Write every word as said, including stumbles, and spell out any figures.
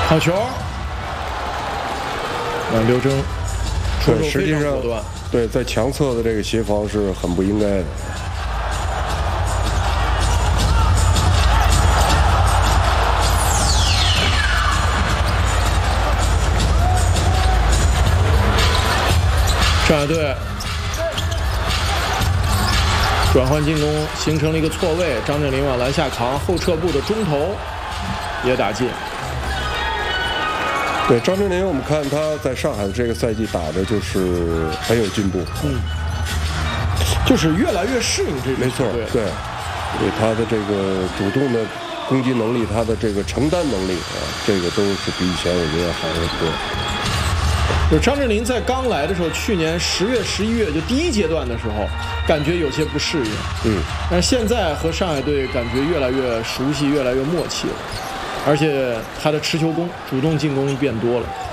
好球！那刘铮出手实际上果断， 对，在强侧的这个协防是很不应该的。 上海队转换进攻，形成了一个错位，张镇麟往篮下扛，后撤步的中投也打进。 对张镇麟，我们看他在上海的这个赛季打的就是很有进步， 嗯，就是越来越适应这个。 没错，对，对他的这个主动的攻击能力，他的这个承担能力啊，这个都是比以前我觉得好得多。 就张镇麟在刚来的时候，去年十月、十一月就第一阶段的时候，感觉有些不适应。 嗯， 但是现在和上海队感觉越来越熟悉，越来越默契了，而且他的持球攻、主动进攻变多了。